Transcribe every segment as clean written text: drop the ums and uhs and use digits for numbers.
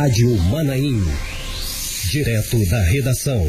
Rádio Manaim. Direto da redação.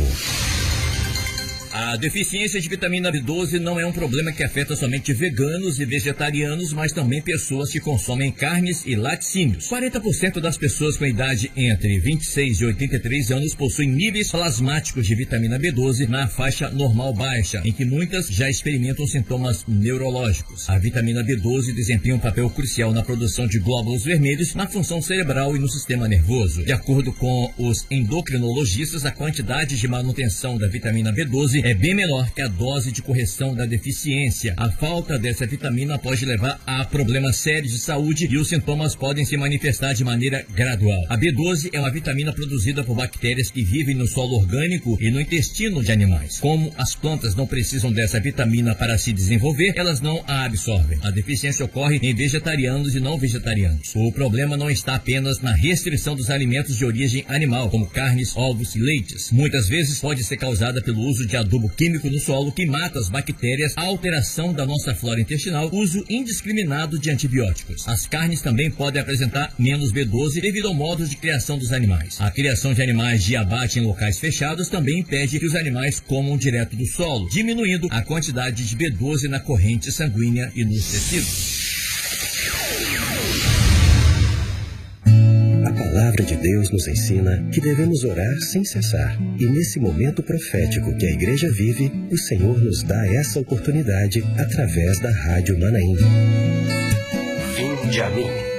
A deficiência de vitamina B12 não é um problema que afeta somente veganos e vegetarianos, mas também pessoas que consomem carnes e laticínios. 40% das pessoas com idade entre 26 e 83 anos possuem níveis plasmáticos de vitamina B12 na faixa normal baixa, em que muitas já experimentam sintomas neurológicos. A vitamina B12 desempenha um papel crucial na produção de glóbulos vermelhos, na função cerebral e no sistema nervoso. De acordo com os endocrinologistas, a quantidade de manutenção da vitamina B12 é bem menor que a dose de correção da deficiência. A falta dessa vitamina pode levar a problemas sérios de saúde e os sintomas podem se manifestar de maneira gradual. A B12 é uma vitamina produzida por bactérias que vivem no solo orgânico e no intestino de animais. Como as plantas não precisam dessa vitamina para se desenvolver, elas não a absorvem. A deficiência ocorre em vegetarianos e não vegetarianos. O problema não está apenas na restrição dos alimentos de origem animal, como carnes, ovos e leites. Muitas vezes pode ser causada pelo uso de adubo químico no solo que mata as bactérias, a alteração da nossa flora intestinal, uso indiscriminado de antibióticos. As carnes também podem apresentar menos B12 devido ao modo de criação dos animais. A criação de animais de abate em locais fechados também impede que os animais comam direto do solo, diminuindo a quantidade de B12 na corrente sanguínea e nos tecidos. A palavra de Deus nos ensina que devemos orar sem cessar. E nesse momento profético que a igreja vive, o Senhor nos dá essa oportunidade através da Rádio Manaim. Vinde a mim.